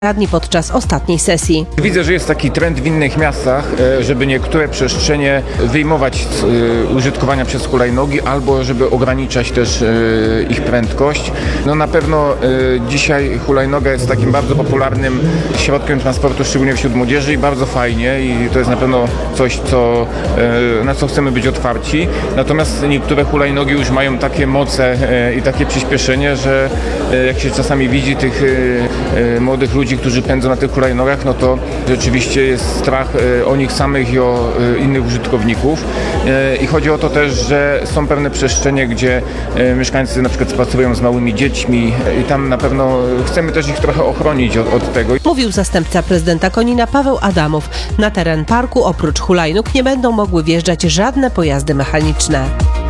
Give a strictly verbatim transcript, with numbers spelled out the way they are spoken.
radni podczas ostatniej sesji. Widzę, że jest taki trend w innych miastach, żeby niektóre przestrzenie wyjmować z użytkowania przez hulajnogi albo żeby ograniczać też ich prędkość. No na pewno dzisiaj hulajnoga jest takim bardzo popularnym środkiem transportu, szczególnie wśród młodzieży i bardzo fajnie i to jest na pewno coś, co, na co chcemy być otwarci. Natomiast niektóre hulajnogi już mają takie moce i takie przyspieszenie, że jak się czasami widzi tych młodych ludzi, którzy pędzą na tych hulajnogach, no to rzeczywiście jest strach o nich samych i o innych użytkowników. I chodzi o to też, że są pewne przestrzenie, gdzie mieszkańcy na przykład spacerują z małymi dziećmi i tam na pewno chcemy też ich trochę ochronić od, od tego. Mówił zastępca prezydenta Konina Paweł Adamów. Na teren parku oprócz hulajnóg nie będą mogły wjeżdżać żadne pojazdy mechaniczne.